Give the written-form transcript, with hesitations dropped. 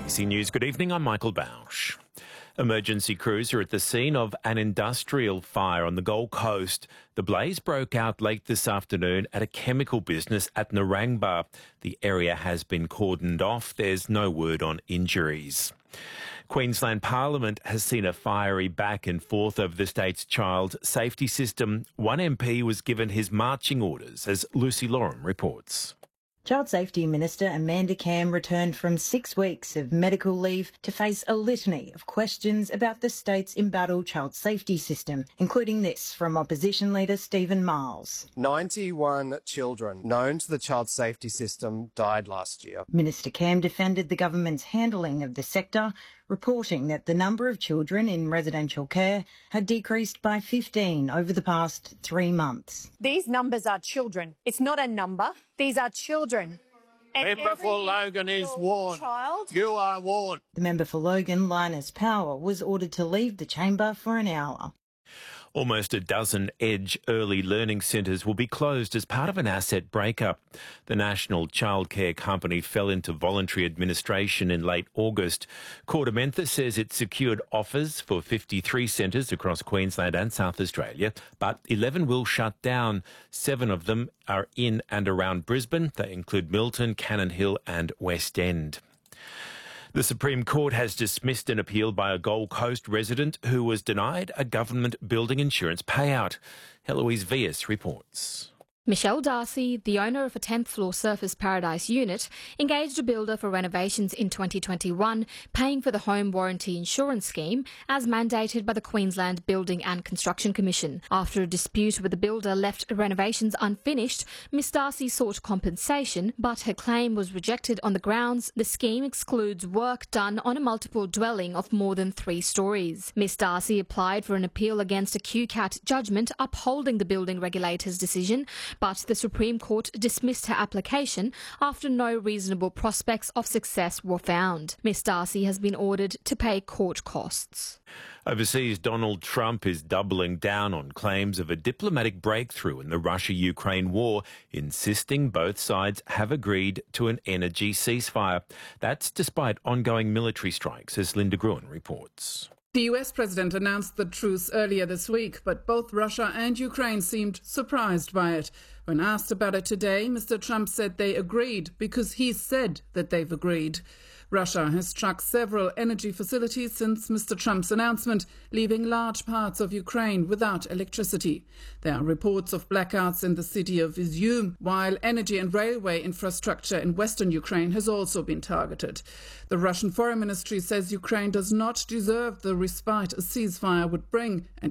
ABC News, good evening, I'm Michael Bausch. Emergency crews are at the scene of an industrial fire on the Gold Coast. The blaze broke out late this afternoon at a chemical business at Narangba. The area has been cordoned off. There's no word on injuries. Queensland Parliament has seen a fiery back and forth over the state's child safety system. One MP was given his marching orders, as Lucy Loram reports. Child Safety Minister Amanda Cam returned from 6 weeks of medical leave to face a litany of questions about the state's embattled child safety system, including this from opposition leader Stephen Miles. 91 children known to the child safety system died last year. Minister Cam defended the government's handling of the sector, reporting that the number of children in residential care had decreased by 15 over the past 3 months. These numbers are children. It's not a number. These are children. And Member for Logan is warned. You are warned. The member for Logan, Linus Power, was ordered to leave the chamber for an hour. Almost a dozen Edge early learning centres will be closed as part of an asset breakup. The national childcare company fell into voluntary administration in late August. KordaMentha says it secured offers for 53 centres across Queensland and South Australia, but 11 will shut down. 7 of them are in and around Brisbane. They include Milton, Cannon Hill and West End. The Supreme Court has dismissed an appeal by a Gold Coast resident who was denied a government building insurance payout. Heloise Vias reports. Michelle Darcy, the owner of a 10th floor Surfers Paradise unit, engaged a builder for renovations in 2021, paying for the home warranty insurance scheme as mandated by the Queensland Building and Construction Commission. After a dispute with the builder left renovations unfinished, Miss Darcy sought compensation, but her claim was rejected on the grounds the scheme excludes work done on a multiple dwelling of more than 3 stories. Miss Darcy applied for an appeal against a QCAT judgment upholding the building regulator's decision, but the Supreme Court dismissed her application after no reasonable prospects of success were found. Miss Darcy has been ordered to pay court costs. Overseas, Donald Trump is doubling down on claims of a diplomatic breakthrough in the Russia-Ukraine war, insisting both sides have agreed to an energy ceasefire. That's despite ongoing military strikes, as Linda Gruen reports. The US president announced the truce earlier this week, but both Russia and Ukraine seemed surprised by it. When asked about it today, Mr. Trump said they agreed because he said that they've agreed. Russia has struck several energy facilities since Mr. Trump's announcement, leaving large parts of Ukraine without electricity. There are reports of blackouts in the city of Izium, while energy and railway infrastructure in western Ukraine has also been targeted. The Russian Foreign Ministry says Ukraine does not deserve the respite a ceasefire would bring and